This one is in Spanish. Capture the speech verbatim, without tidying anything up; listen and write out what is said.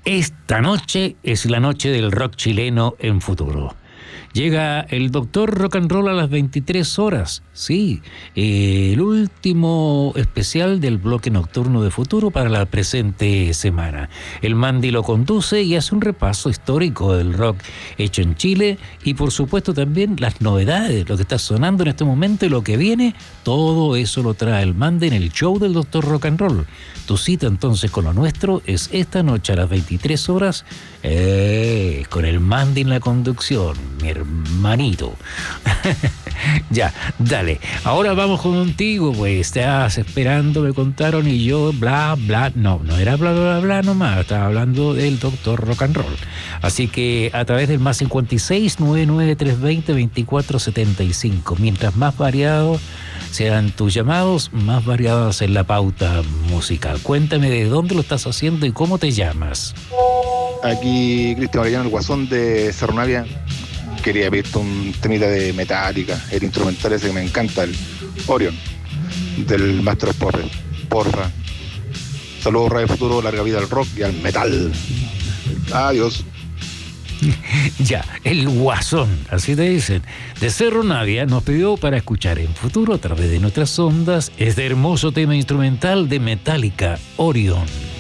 Esta noche es la noche del rock chileno en Futuro. Llega el Doctor Rock and Roll a las veintitrés horas, sí, eh, el último especial del bloque nocturno de Futuro para la presente semana. El Mandy lo conduce y hace un repaso histórico del rock hecho en Chile y por supuesto también las novedades, lo que está sonando en este momento y lo que viene, todo eso lo trae el Mandy en el show del Doctor Rock and Roll. Tu cita entonces con lo nuestro es esta noche a las veintitrés horas, eh, con el Mandy en la conducción, mi hermanito. Ya, dale. Ahora vamos contigo, pues. Estás esperando, me contaron, y yo, bla, bla. No, no era bla, bla, bla nomás. Estaba hablando del Doctor Rock and Roll. Así que a través del más cincuenta y seis, noventa y nueve, trescientos veinte, veinticuatro setenta y cinco. Mientras más variados sean tus llamados, más variadas en la pauta musical. Cuéntame de dónde lo estás haciendo y cómo te llamas. Aquí Cristian Orellano, el Guasón de Cerro Navia. Quería pedirte un temita de Metallica, el instrumental ese que me encanta, el Orion, del Master of Puppets. Porfa. Saludos, Radio Futuro, larga vida al rock y al metal. Adiós. Ya, el Guasón, así te dicen, de Cerro Navia, nos pidió para escuchar en Futuro a través de nuestras ondas este hermoso tema instrumental de Metallica, Orion.